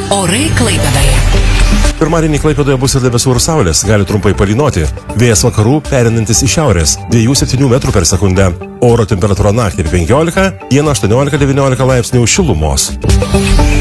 Orai Klaipėdoje. Pirmadienį Klaipėdoje bus ir debesų ir saulės, gali trumpai palynoti. Vėjas vakarų pereinantis į šiaurės, 2-7 metrų per sekundę. Oro temperatūra naktį 15, dieną 18-19 laipsnių šilumos.